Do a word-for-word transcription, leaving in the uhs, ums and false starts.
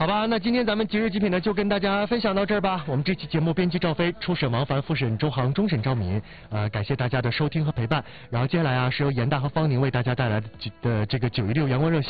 好吧，那今天咱们即日极品呢就跟大家分享到这儿吧。我们这期节目编辑赵飞，初审王凡，复审周航，终审赵敏。呃，感谢大家的收听和陪伴。然后接下来啊是由严大和方宁为大家带来的的这个九一六阳光热线。